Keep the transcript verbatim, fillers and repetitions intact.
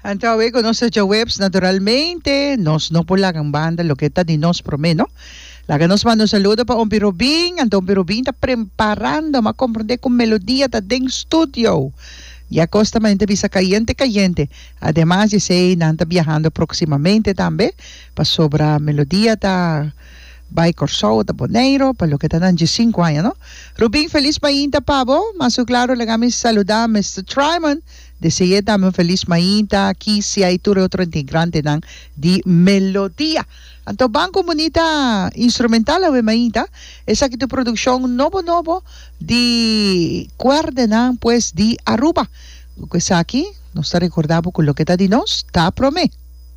Antawe con nuestros webs, naturalmente, nos no por la banda, lo que está de nos promé, ¿no? La que nos manda un saludo para Ompi Rubin, Anto Ompi Rubin está preparando, me comprender con melodía, está en studio. Y acostamente visa caliente, caliente. Además, dice, está viajando próximamente también, para sobra melodía, está by Corso, está Boneiro, para lo que está dando cinco años, ¿no? Rubin, feliz mañana, pavo. Más claro, le damos saludar a mister Tryman. Deseo también feliz mañana, aquí si hay otro integrante de melodía. Anto banco bonita instrumental a mañana, esa que tu producción novo novo de cuerda pues de Aruba. Pues aquí nos está recordando con lo que está de nos, está promé.